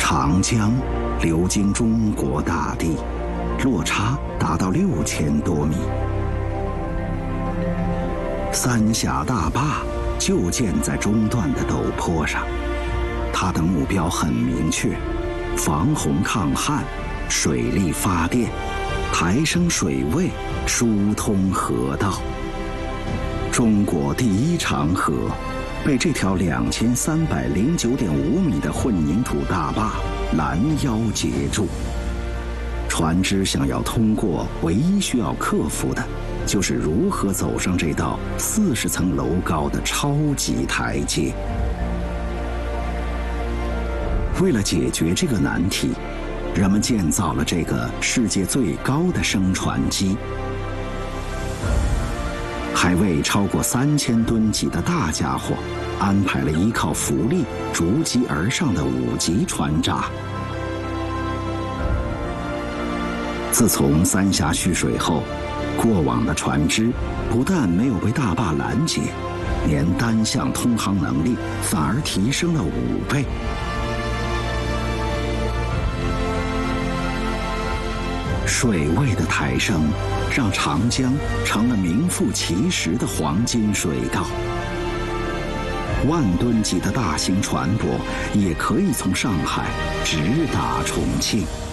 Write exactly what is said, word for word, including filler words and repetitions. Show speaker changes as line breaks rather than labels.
长江流经中国大地，落差达到六千多米。三峡大坝就建在中段的陡坡上，它的目标很明确：防洪抗旱、水力发电、抬升水位、疏通河道。中国第一长河被这条两千三百零九点五米的混凝土大坝拦腰截住。船只想要通过，唯一需要克服的，就是如何走上这道四十层楼高的超级台阶。为了解决这个难题，人们建造了这个世界最高的升船机。还为超过三千吨级的大家伙安排了依靠浮力逐级而上的五级船闸。自从三峡蓄水后，过往的船只不但没有被大坝拦截，连单向通航能力反而提升了五倍。水位的抬升，让长江成了名副其实的黄金水道。万吨级的大型船舶也可以从上海直达重庆。